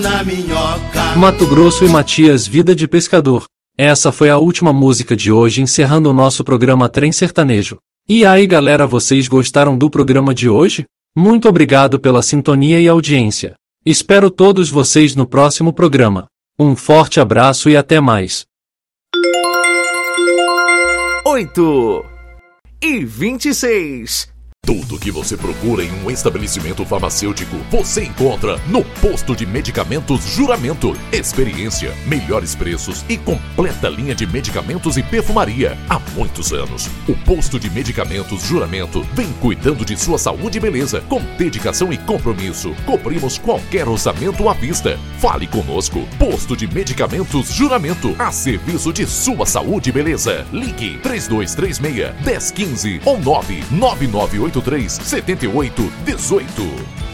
na minhoca. Mato Grosso e Matias, vida de pescador. Essa foi a última música de hoje, encerrando o nosso programa Trem Sertanejo. E aí galera, vocês gostaram do programa de hoje? Muito obrigado pela sintonia e audiência. Espero todos vocês no próximo programa. Um forte abraço e até mais. 8h26. Tudo que você procura em um estabelecimento farmacêutico, você encontra no Posto de Medicamentos Juramento. Experiência, melhores preços e completa linha de medicamentos e perfumaria. Há muitos anos, o Posto de Medicamentos Juramento vem cuidando de sua saúde e beleza. Com dedicação e compromisso, cobrimos qualquer orçamento à vista. Fale conosco. Posto de Medicamentos Juramento, a serviço de sua saúde e beleza. Ligue 3236-1015 ou 99983-7818.